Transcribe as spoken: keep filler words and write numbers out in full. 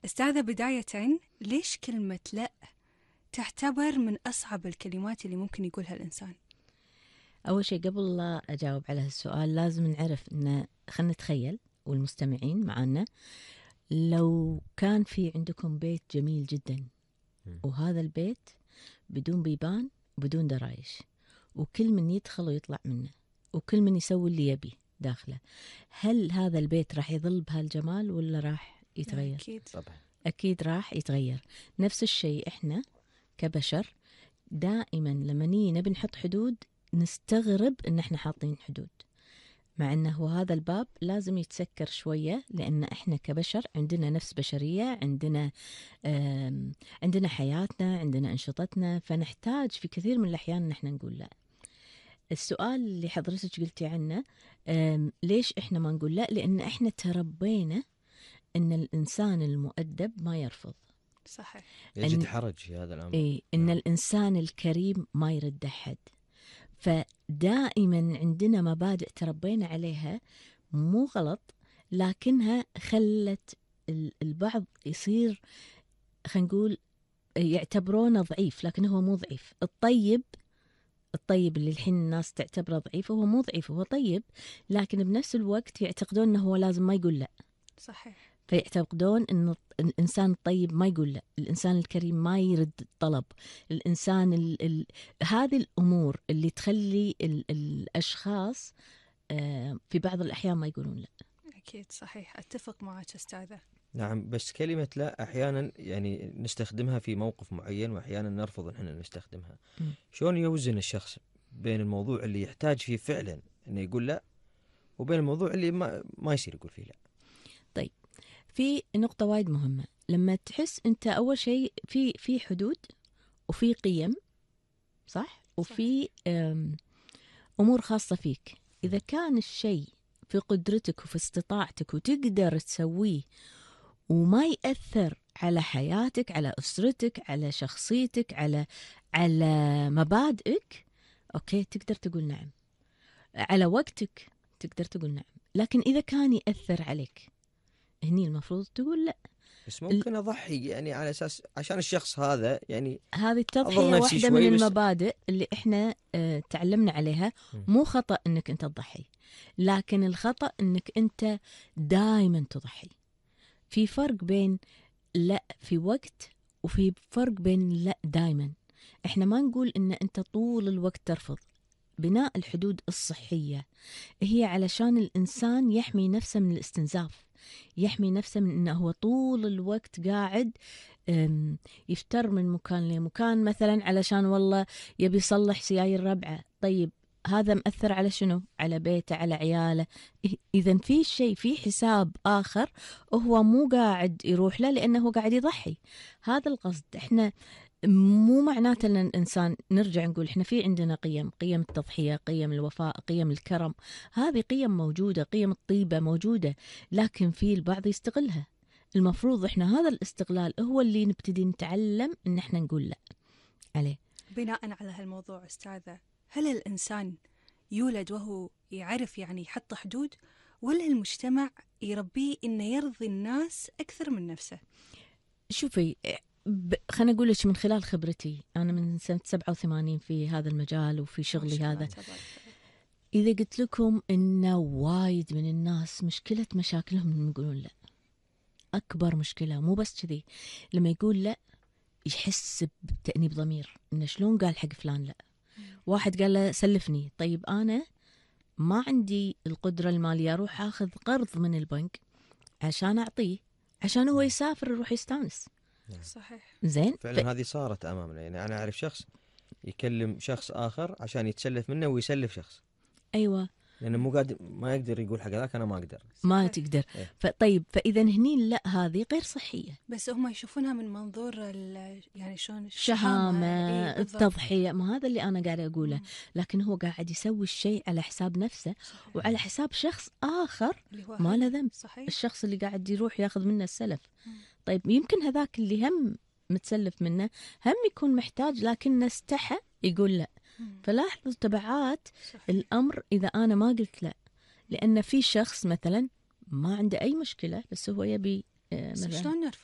أستاذة، بداية ليش كلمة لأ تعتبر من أصعب الكلمات اللي ممكن يقولها الإنسان؟ أول شيء قبل لا أجاوب على هالسؤال لازم نعرف إن خلنا نتخيل والمستمعين معنا، لو كان في عندكم بيت جميل جدا وهذا البيت بدون بيبان بدون درايش، وكل من يدخل ويطلع منه وكل من يسوي اللي يبي داخله، هل هذا البيت راح يظل بهالجمال ولا راح يتغير؟ أكيد طبعا أكيد راح يتغير. نفس الشيء إحنا كبشر دائما لما نيجي نبي نحط حدود نستغرب إن إحنا حاطين حدود، مع أنه هذا الباب لازم يتسكر شوية، لأن إحنا كبشر عندنا نفس بشرية، عندنا عندنا حياتنا، عندنا أنشطتنا، فنحتاج في كثير من الأحيان إن إحنا نقول لا. السؤال اللي حضرتك قلتي عنه ليش إحنا ما نقول لا؟ لأن إحنا تربينا إن الإنسان المؤدب ما يرفض. صحيح. يجد إن حرج في هذا الأمر. إيه إن نعم. الإنسان الكريم ما يرد أحد. فدائما عندنا مبادئ تربينا عليها، مو غلط، لكنها خلت البعض يصير خلينا نقول يعتبرونه ضعيف، لكن هو مو ضعيف. الطيب الطيب اللي الحين الناس تعتبره ضعيف هو مو ضعيف، هو طيب، لكن بنفس الوقت يعتقدون انه هو لازم ما يقول لا. صحيح. فيعتقدون ان الانسان الطيب ما يقول لا، الانسان الكريم ما يرد الطلب، الانسان ال ال هذه الامور اللي تخلي ال الاشخاص آه في بعض الاحيان ما يقولون لا. أكيد صحيح، أتفق معك أستاذة. نعم، بس كلمة لا أحيانا يعني نستخدمها في موقف معين، وأحيانا نرفض إن احنا نستخدمها. م. شلون يوزن الشخص بين الموضوع اللي يحتاج فيه فعلا إنه يقول لا، وبين الموضوع اللي ما ما يصير يقول فيه لا؟ طيب، في نقطة وايد مهمة. لما تحس أنت أول شيء في في حدود وفي قيم، صح؟ وفي أمور خاصة فيك. إذا كان الشيء في قدرتك وفي استطاعتك وتقدر تسويه وما يأثر على حياتك، على أسرتك، على شخصيتك، على على مبادئك، أوكي، تقدر تقول نعم. على وقتك تقدر تقول نعم. لكن إذا كان يأثر عليك، هني المفروض تقول لا. بس ممكن أضحي يعني على أساس عشان الشخص هذا، يعني هذه التضحية أضر نفسي واحدة من شوي، بس المبادئ اللي إحنا اه تعلمنا عليها. مو خطأ إنك أنت تضحي، لكن الخطأ إنك أنت دائما تضحي. في فرق بين لا في وقت وفي فرق بين لا دائما. إحنا ما نقول إن أنت طول الوقت ترفض. بناء الحدود الصحية هي علشان الإنسان يحمي نفسه من الاستنزاف، يحمي نفسه من أنه هو طول الوقت قاعد يفتر من مكان لمكان، مثلا علشان والله يبي يصلح سيايير ربعه. طيب هذا مأثر على شنو؟ على بيته، على عياله. إذن في شيء، في حساب آخر وهو مو قاعد يروح له لأنه هو قاعد يضحي. هذا القصد. إحنا مو معناته أن الإنسان نرجع نقول إحنا في عندنا قيم، قيم التضحية، قيم الوفاء، قيم الكرم، هذه قيم موجودة، قيم الطيبة موجودة، لكن في البعض يستغلها. المفروض إحنا هذا الاستغلال هو اللي نبتدي نتعلم إن إحنا نقول لا عليه. بناء على هالموضوع أستاذة، هل الإنسان يولد وهو يعرف يعني يحط حدود، ولا المجتمع يربيه إنه يرضي الناس أكثر من نفسه؟ شوفي، ب... خلنا أقول لك من خلال خبرتي، أنا من سنة سبعة وثمانين في هذا المجال وفي شغلي هذا. إذا قلت لكم إن وايد من الناس مشكلة مشاكلهم إنهم يقولون لا. أكبر مشكلة. مو بس كذي، لما يقول لا يحس بتأنيب ضمير، إنه شلون قال حق فلان لا. واحد قال له سلفني، طيب أنا ما عندي القدرة المالية أروح أخذ قرض من البنك عشان أعطيه، عشان هو يسافر يروح يستانس. صحيح. زين. فعلا ف... هذه صارت أمامنا. يعني أنا أعرف شخص يكلم شخص آخر عشان يتسلف منه ويسلف شخص. أيوة، لأنه مو قادر، ما يقدر يقول حق ذاك أنا ما أقدر، ما تقدر. إيه؟ فطيب، فإذا هني لا، هذه غير صحية. بس هم يشوفونها من منظور يعني شلون شهامة، إيه التضحية، ما هذا اللي أنا قاعدة أقوله. لكن هو قاعد يسوي الشيء على حساب نفسه. صحيح. وعلى حساب شخص آخر ما له ذنب، الشخص اللي قاعد يروح ياخذ منه السلف. مم. طيب يمكن هذاك اللي هم متسلف منه هم يكون محتاج، لكنه استحى يقول لا. مم. فلاحظوا تبعات صحيح. الأمر إذا أنا ما قلت لا. لأن في شخص مثلا ما عنده أي مشكلة، بس هو يبي بس شلون نرفض؟